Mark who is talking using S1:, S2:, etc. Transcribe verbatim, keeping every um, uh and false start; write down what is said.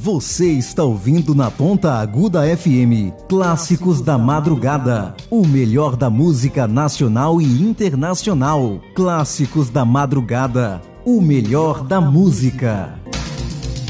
S1: Você está ouvindo na Ponta Aguda F M, Clássicos da Madrugada, o melhor da música nacional e internacional. Clássicos da Madrugada, o melhor da música.